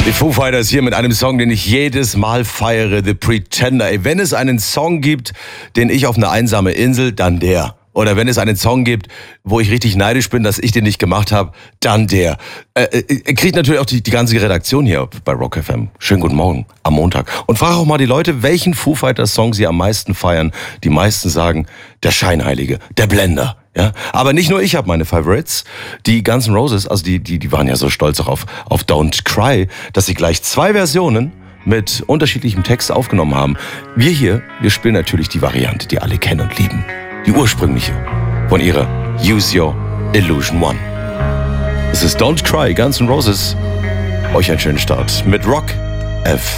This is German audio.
Die Foo Fighters hier mit einem Song, den ich jedes Mal feiere, The Pretender. Ey, wenn es einen Song gibt, den ich auf eine einsame Insel, dann der. Oder wenn es einen Song gibt, wo ich richtig neidisch bin, dass ich den nicht gemacht habe, dann der. Kriegt natürlich auch die ganze Redaktion hier bei Rock FM. Schönen guten Morgen am Montag. Und frage auch mal die Leute, welchen Foo Fighters Song sie am meisten feiern. Die meisten sagen, der Scheinheilige, der Blender. Ja, aber nicht nur ich habe meine Favorites. Die Guns N' Roses, also die waren ja so stolz auch auf Don't Cry, dass sie gleich 2 Versionen mit unterschiedlichem Text aufgenommen haben. Wir spielen natürlich die Variante, die alle kennen und lieben. Die ursprüngliche von ihrer Use Your Illusion One. Es ist Don't Cry, Guns N' Roses. Euch einen schönen Start mit Rock F.